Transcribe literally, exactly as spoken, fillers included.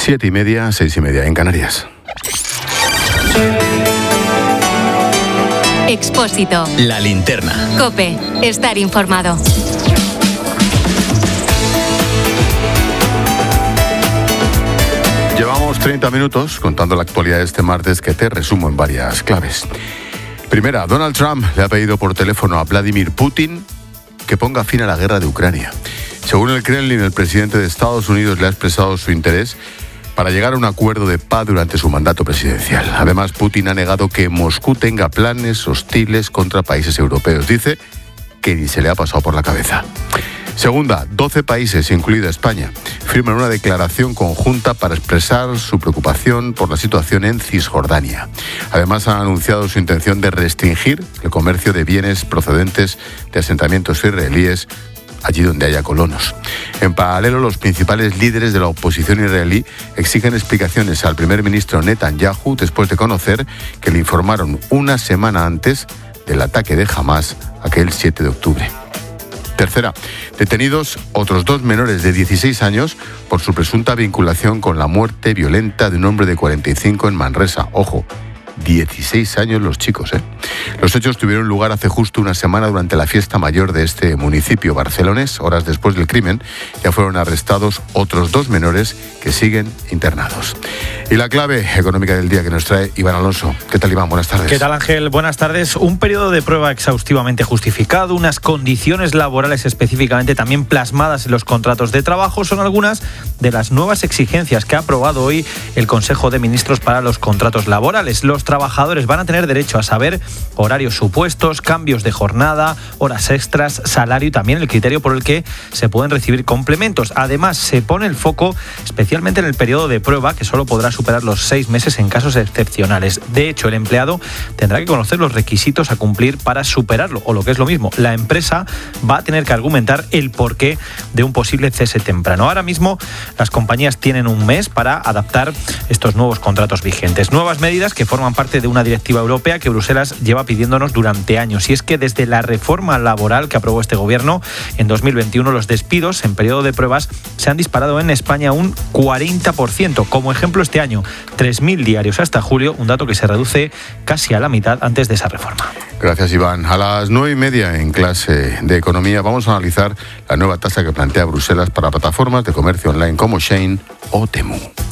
Siete y media, seis y media en Canarias. Expósito. La linterna. COPE. Estar informado. Llevamos treinta minutos contando la actualidad de este martes, que te resumo en varias claves. Primera, Donald Trump le ha pedido por teléfono a Vladimir Putin que ponga fin a la guerra de Ucrania. Según el Kremlin, el presidente de Estados Unidos le ha expresado su interés para llegar a un acuerdo de paz durante su mandato presidencial. Además, Putin ha negado que Moscú tenga planes hostiles contra países europeos. Dice que ni se le ha pasado por la cabeza. Segunda, doce países, incluida España, firman una declaración conjunta para expresar su preocupación por la situación en Cisjordania. Además, han anunciado su intención de restringir el comercio de bienes procedentes de asentamientos israelíes allí donde haya colonos. En paralelo, los principales líderes de la oposición israelí exigen explicaciones al primer ministro Netanyahu después de conocer que le informaron una semana antes del ataque de Hamás aquel siete de octubre. Tercera, detenidos otros dos menores de dieciséis años por su presunta vinculación con la muerte violenta de un hombre de cuarenta y cinco en Manresa. Ojo, dieciséis años los chicos, ¿eh? Los hechos tuvieron lugar hace justo una semana durante la fiesta mayor de este municipio barcelonés. Horas después del crimen, ya fueron arrestados otros dos menores que siguen internados. Y la clave económica del día que nos trae Iván Alonso. ¿Qué tal, Iván? Buenas tardes. ¿Qué tal, Ángel? Buenas tardes. Un periodo de prueba exhaustivamente justificado, unas condiciones laborales específicamente también plasmadas en los contratos de trabajo son algunas de las nuevas exigencias que ha aprobado hoy el Consejo de Ministros para los contratos laborales. Los trabajadores van a tener derecho a saber horarios supuestos, cambios de jornada, horas extras, salario y también el criterio por el que se pueden recibir complementos. Además, se pone el foco especialmente en el periodo de prueba, que solo podrá superar los seis meses en casos excepcionales. De hecho, el empleado tendrá que conocer los requisitos a cumplir para superarlo, o lo que es lo mismo, la empresa va a tener que argumentar el porqué de un posible cese temprano. Ahora mismo, las compañías tienen un mes para adaptar estos nuevos contratos vigentes. Nuevas medidas que forman parte de una directiva europea que Bruselas lleva pidiéndonos durante años. Y es que desde la reforma laboral que aprobó este gobierno en dos mil veintiuno, los despidos en periodo de pruebas se han disparado en España un cuarenta por ciento. Como ejemplo, este año, tres mil diarios hasta julio, un dato que se reduce casi a la mitad antes de esa reforma. Gracias, Iván. A las nueve y media en clase de economía vamos a analizar la nueva tasa que plantea Bruselas para plataformas de comercio online como Shein o Temu.